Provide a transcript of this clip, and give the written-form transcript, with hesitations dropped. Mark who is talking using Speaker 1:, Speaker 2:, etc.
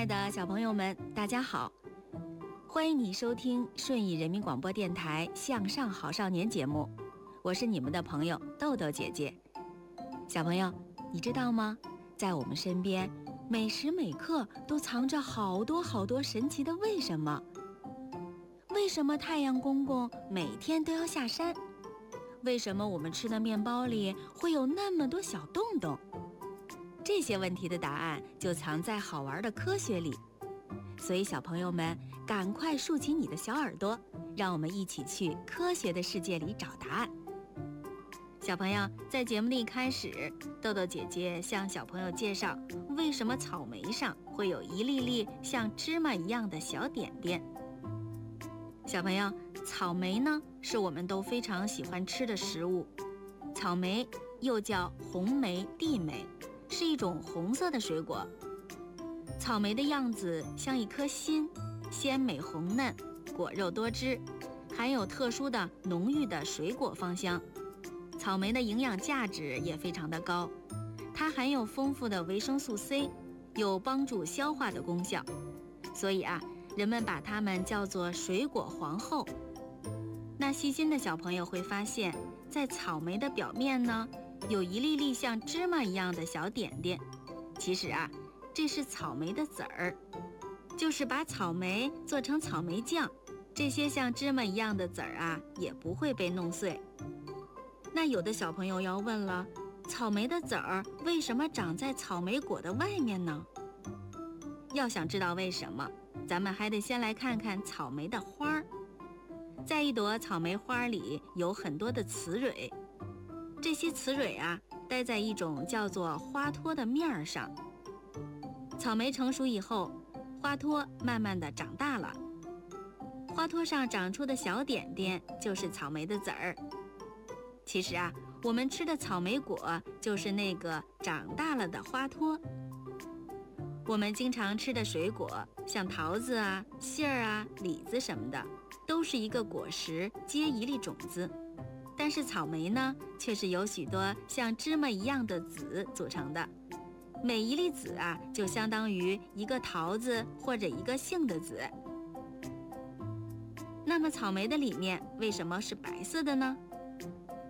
Speaker 1: 爱的小朋友们，大家好！欢迎你收听顺义人民广播电台向上好少年节目，我是你们的朋友豆豆姐姐。小朋友，你知道吗？在我们身边，每时每刻都藏着好多好多神奇的为什么。为什么太阳公公每天都要下山？为什么我们吃的面包里会有那么多小洞洞？这些问题的答案就藏在好玩的科学里，所以小朋友们赶快竖起你的小耳朵，让我们一起去科学的世界里找答案。小朋友，在节目的一开始，豆豆姐姐向小朋友介绍为什么草莓上会有一粒粒像芝麻一样的小点点。小朋友，草莓呢是我们都非常喜欢吃的食物，草莓又叫红莓、地莓，是一种红色的水果。草莓的样子像一颗心，鲜美红嫩，果肉多汁，含有特殊的浓郁的水果芳香。草莓的营养价值也非常的高，它含有丰富的维生素 C， 有帮助消化的功效，所以人们把它们叫做水果皇后。那细心的小朋友会发现，在草莓的表面呢，有一粒粒像芝麻一样的小点点，其实这是草莓的籽儿，就是把草莓做成草莓酱，这些像芝麻一样的籽儿也不会被弄碎。那有的小朋友要问了，草莓的籽儿为什么长在草莓果的外面呢？要想知道为什么，咱们还得先来看看草莓的花儿。在一朵草莓花里有很多的雌蕊，这些雌蕊待在一种叫做花托的面儿上。草莓成熟以后，花托慢慢的长大了，花托上长出的小点点就是草莓的籽儿。其实我们吃的草莓果就是那个长大了的花托。我们经常吃的水果，像桃子杏儿李子什么的，都是一个果实结一粒种子。但是草莓呢，却是由许多像芝麻一样的籽组成的，每一粒籽就相当于一个桃子或者一个杏的籽。那么草莓的里面为什么是白色的呢？